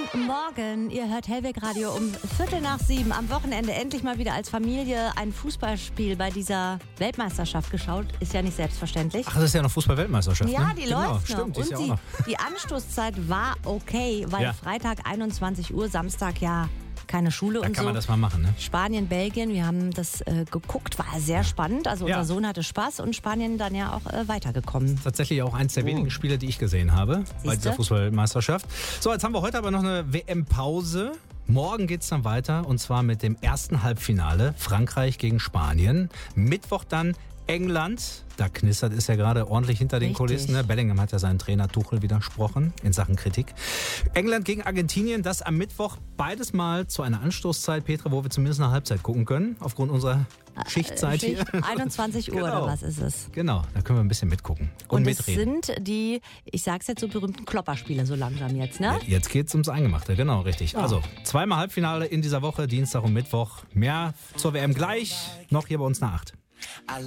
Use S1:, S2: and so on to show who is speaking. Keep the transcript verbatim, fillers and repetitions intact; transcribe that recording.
S1: Morgen, ihr hört Hellweg Radio um Viertel nach sieben. Am Wochenende endlich mal wieder als Familie ein Fußballspiel bei dieser Weltmeisterschaft geschaut. Ist ja nicht selbstverständlich.
S2: Ach, das ist ja noch Fußball-Weltmeisterschaft,
S1: Ja,
S2: ne?
S1: die
S2: Genau,
S1: läuft
S2: stimmt,
S1: noch.
S2: die ist
S1: Und
S2: ja auch
S1: die,
S2: noch.
S1: die Anstoßzeit war okay, weil
S2: Ja.
S1: Freitag einundzwanzig Uhr, Samstag ja keine Schule
S2: Da
S1: und
S2: kann
S1: so.
S2: man das mal machen, ne?
S1: Spanien, Belgien, wir haben das äh, geguckt, war sehr spannend. Also unser
S2: Ja.
S1: Sohn hatte Spaß und Spanien dann ja auch äh, weitergekommen.
S2: Tatsächlich auch eins der wenigen Spiele, die ich gesehen habe bei dieser
S1: Siehste?
S2: Fußballmeisterschaft. So, jetzt haben wir heute aber noch eine W M-Pause. Morgen geht's dann weiter und zwar mit dem ersten Halbfinale Frankreich gegen Spanien. Mittwoch dann England. Da knistert es ja gerade ordentlich hinter den
S1: Richtig.
S2: Kulissen. Ne? Bellingham hat ja seinen Trainer Tuchel widersprochen in Sachen Kritik. England gegen Argentinien, das am Mittwoch beides mal zu einer Anstoßzeit, Petra, wo wir zumindest eine Halbzeit gucken können, aufgrund unserer Schichtzeit
S1: Schicht,
S2: hier.
S1: einundzwanzig Uhr
S2: Genau.
S1: oder was ist es?
S2: Genau, da können wir ein bisschen mitgucken und,
S1: Und es
S2: mitreden.
S1: sind die, ich sag's jetzt so, berühmten Klopperspiele so langsam jetzt, ne?
S2: Jetzt geht's ums Eingemachte, genau, richtig. Also, zweimal Halbfinale in dieser Woche, Dienstag und Mittwoch. Mehr zur W M gleich, noch hier bei uns nach acht.